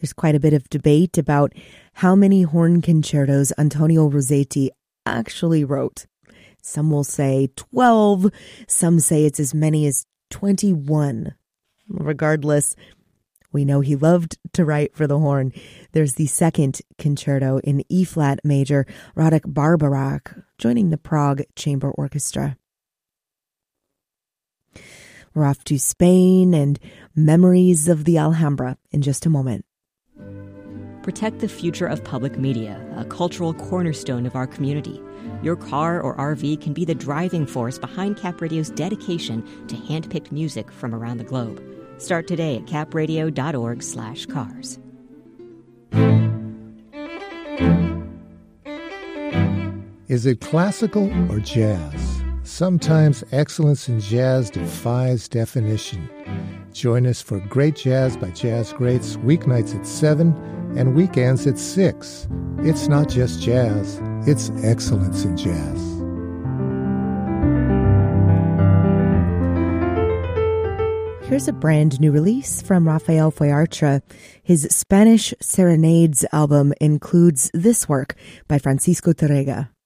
There's quite a bit of debate about how many horn concertos Antonio Rossetti actually wrote. Some will say 12, some say it's as many as 21. Regardless, we know he loved to write for the horn. There's the second concerto in E-flat major, Radek Barbarak, joining the Prague Chamber Orchestra. We're off to Spain and memories of the Alhambra in just a moment. Protect the future of public media, a cultural cornerstone of our community. Your car or RV can be the driving force behind Cap Radio's dedication to hand-picked music from around the globe. Start today at capradio.org/cars. Is it classical or jazz? Sometimes excellence in jazz defies definition. Join us for Great Jazz by Jazz Greats, weeknights at 7 and weekends at 6. It's not just jazz, it's excellence in jazz. Here's a brand new release from Rafael Foyartra. His Spanish Serenades album includes this work by Francisco Tárrega.